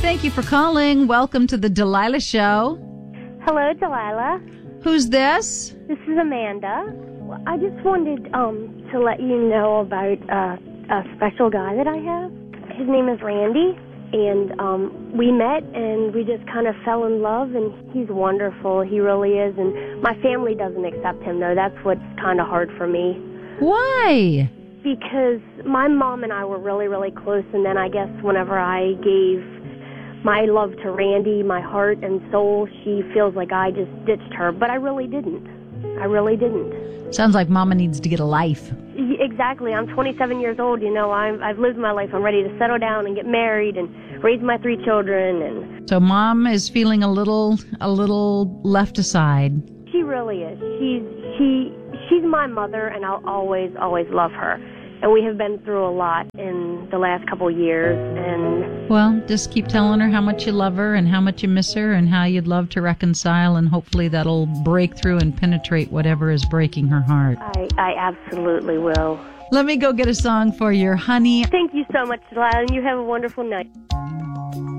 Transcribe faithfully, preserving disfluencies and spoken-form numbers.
Thank you for calling. Welcome to the Delilah Show. Hello, Delilah. Who's this? This is Amanda. Well, I just wanted um, to let you know about uh, a special guy that I have. His name is Randy, and um, we met, and we just kind of fell in love, and he's wonderful. He really is, and my family doesn't accept him, though. That's what's kind of hard for me. Why? Because my mom and I were really, really close, and then I guess whenever I gave my love to Randy, my heart and soul, she feels like I just ditched her, but I really didn't. I really didn't. Sounds like Mama needs to get a life. Exactly. I'm twenty-seven years old, you know. I'm, I've lived my life. I'm ready to settle down and get married and raise my three children. And So Mom is feeling a little, a little left aside. she really is. She's, she, she's my mother, and I'll always, always love her. And we have been through a lot in the last couple of years, and Well, just keep telling her how much you love her and how much you miss her and how you'd love to reconcile, and hopefully that'll break through and penetrate whatever is breaking her heart. I, I absolutely will. Let me go get a song for your honey. Thank you so much, Delilah, and you have a wonderful night.